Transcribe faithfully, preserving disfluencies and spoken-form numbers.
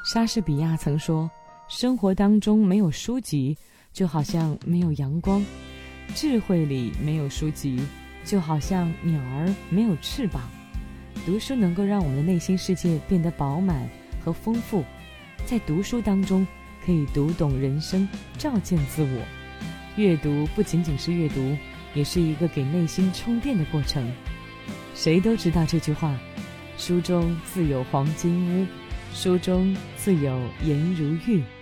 莎士比亚曾说，生活当中没有书籍，就好像没有阳光；智慧里没有书籍，就好像鸟儿没有翅膀。读书能够让我们的内心世界变得饱满和丰富，在读书当中可以读懂人生，照见自我。阅读不仅仅是阅读，也是一个给内心充电的过程。谁都知道这句话，书中自有黄金屋，书中自有颜如玉。